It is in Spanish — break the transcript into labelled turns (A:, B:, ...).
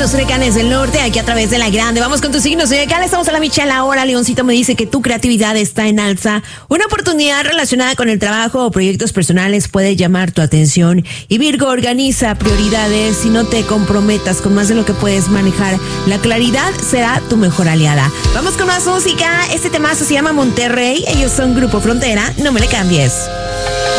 A: los huracanes del norte, aquí a través de La Grande. Vamos con tus signos zodiacales. Estamos a la Michelle ahora. Leoncito me dice que tu creatividad está en alza. Una oportunidad relacionada con el trabajo o proyectos personales puede llamar tu atención. Y Virgo, organiza prioridades y no te comprometas con más de lo que puedes manejar. La claridad será tu mejor aliada. Vamos con más música. Este temazo se llama Monterrey. Ellos son Grupo Frontera. No me le cambies.